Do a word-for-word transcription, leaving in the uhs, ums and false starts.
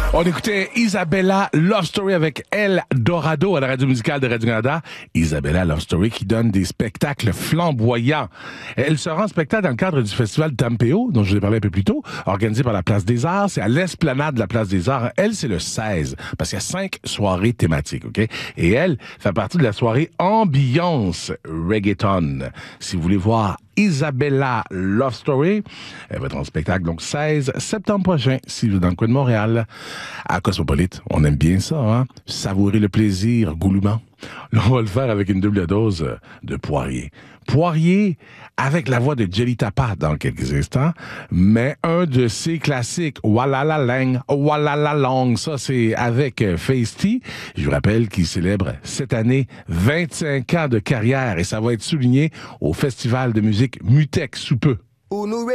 On écoutait Isabella Love Story avec El Dorado à la radio musicale de Radio-Canada. Isabella Love Story qui donne des spectacles flamboyants. Elle sera en spectacle dans le cadre du festival Tampeo, dont je vous ai parlé un peu plus tôt, organisé par la Place des Arts. C'est à l'esplanade de la Place des Arts. Elle, c'est le seize, parce qu'il y a cinq soirées thématiques, OK? Et elle fait partie de la soirée Ambiance Reggaeton. Si vous voulez voir Isabella Love Story, elle va être en spectacle donc seize septembre prochain, si vous êtes dans le coin de Montréal, à Cosmopolite. On aime bien ça, hein? Savourer le plaisir goulûment. Là, on va le faire avec une double dose de Poirier. Poirier avec la voix de Jelly Tapa dans quelques instants, mais un de ses classiques, Walala Lang, Walala Long, ça c'est avec Feisty. Je vous rappelle qu'il célèbre cette année vingt-cinq ans de carrière et ça va être souligné au Festival de musique Mutex sous peu.